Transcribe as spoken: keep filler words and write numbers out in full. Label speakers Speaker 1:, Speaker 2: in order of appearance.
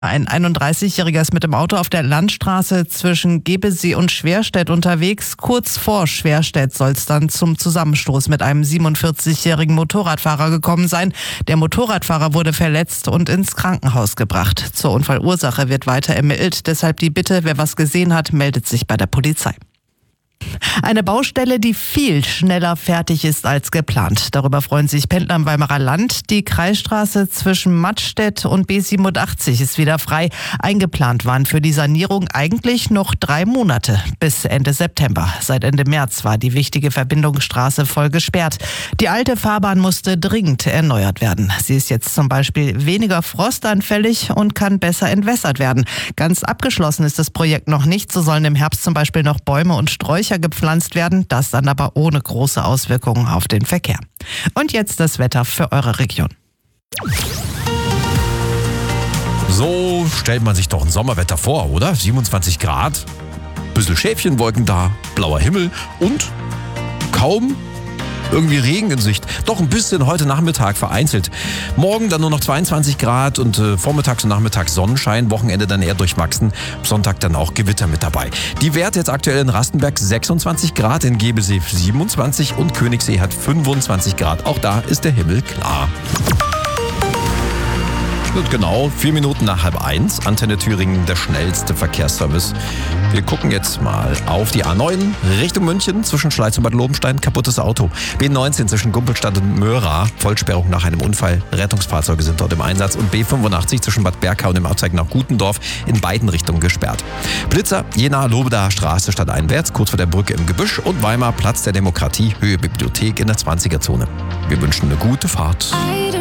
Speaker 1: Ein einunddreißigjähriger ist mit dem Auto auf der Landstraße zwischen Gebesee und Schwerstedt unterwegs. Kurz vor Schwerstedt soll es dann zum Zusammenstoß mit einem siebenundvierzigjährigen Motorradfahrer gekommen sein. Der Motorradfahrer wurde verletzt und ins Krankenhaus gebracht. Zur Unfallursache wird weiter ermittelt. Deshalb die Bitte, wer was gesehen hat, meldet sich bei der Polizei. Eine Baustelle, die viel schneller fertig ist als geplant. Darüber freuen sich Pendler im Weimarer Land. Die Kreisstraße zwischen Mattstedt und B siebenundachtzig ist wieder frei. Eingeplant waren für die Sanierung eigentlich noch drei Monate bis Ende September. Seit Ende März war die wichtige Verbindungsstraße voll gesperrt. Die alte Fahrbahn musste dringend erneuert werden. Sie ist jetzt zum Beispiel weniger frostanfällig und kann besser entwässert werden. Ganz abgeschlossen ist das Projekt noch nicht. So sollen im Herbst zum Beispiel noch Bäume und Sträucher gepflanzt werden, das dann aber ohne große Auswirkungen auf den Verkehr. Und jetzt das Wetter für eure Region.
Speaker 2: So stellt man sich doch ein Sommerwetter vor, oder? siebenundzwanzig Grad, bisschen Schäfchenwolken da, blauer Himmel und kaum irgendwie Regen in Sicht. Doch ein bisschen heute Nachmittag vereinzelt. Morgen dann nur noch zweiundzwanzig Grad und äh, vormittags und nachmittags Sonnenschein. Wochenende dann eher durchwachsen. Sonntag dann auch Gewitter mit dabei. Die Werte jetzt aktuell in Rastenberg sechsundzwanzig Grad, in Gebesee siebenundzwanzig und Königssee hat fünfundzwanzig Grad. Auch da ist der Himmel klar. Und genau, vier Minuten nach halb eins. Antenne Thüringen, der schnellste Verkehrsservice. Wir gucken jetzt mal auf die A neun Richtung München zwischen Schleiz und Bad Lobenstein. Kaputtes Auto. B neunzehn zwischen Gumpelstadt und Möhra. Vollsperrung nach einem Unfall. Rettungsfahrzeuge sind dort im Einsatz. Und B fünfundachtzig zwischen Bad Berka und dem Abzweig nach Gutendorf in beiden Richtungen gesperrt. Blitzer, Jena, Lobedaer Straße stadteinwärts, kurz vor der Brücke im Gebüsch. Und Weimar, Platz der Demokratie, Höhe Bibliothek in der zwanziger Zone. Wir wünschen eine gute Fahrt.